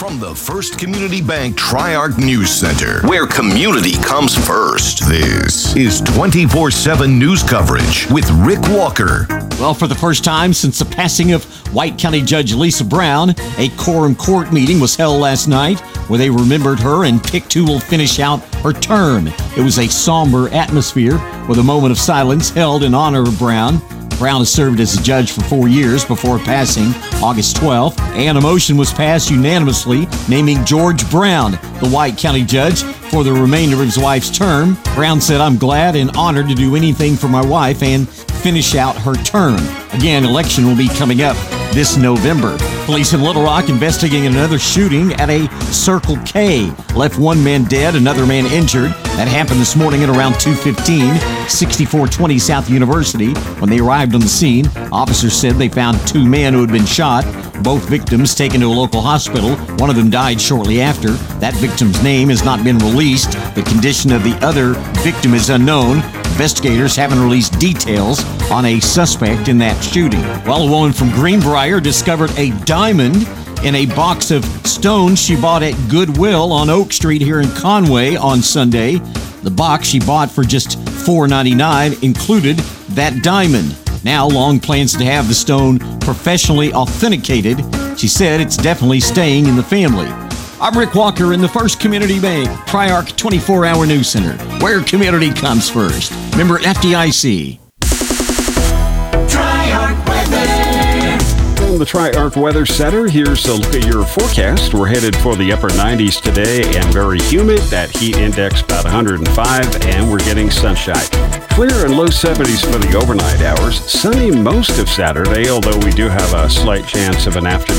From the First Community Bank Tri-Arc News Center, where community comes first, this is 24/7 news coverage with Rick Walker. Well, for the first time since the passing of White County Judge Lisa Brown, a quorum court meeting was held last night where they remembered her and picked who will finish out her term. It was a somber atmosphere with a moment of silence held in honor of Brown. Brown has served as a judge for 4 years before passing August 12th, and a motion was passed unanimously naming George Brown the White County judge for the remainder of his wife's term. Brown said, "I'm glad and honored to do anything for my wife and finish out her term." Again, election will be coming up this November. Police in Little Rock investigating another shooting at a Circle K. Left one man dead, another man injured. That happened this morning at around 2:15, 6420 South University. When they arrived on the scene, officers said they found two men who had been shot. Both victims taken to a local hospital. One of them died shortly after. That victim's name has not been released. The condition of the other victim is unknown. Investigators haven't released details on a suspect in that shooting. Well, a woman from Greenbrier discovered a diamond in a box of stones she bought at Goodwill on Oak Street here in Conway on Sunday. The box she bought for just $4.99 included that diamond. Now, Long plans to have the stone professionally authenticated. She said it's definitely staying in the family. I'm Rick Walker in the First Community Bank Tri-Arc 24-hour news center, where community comes first. Member FDIC. Tri-Arc weather. From the Tri-Arc Weather Center, here's a look at your forecast. We're headed for the upper 90s today and very humid. That heat index about 105, and we're getting sunshine. Clear and low 70s for the overnight hours. Sunny most of Saturday, although we do have a slight chance of an afternoon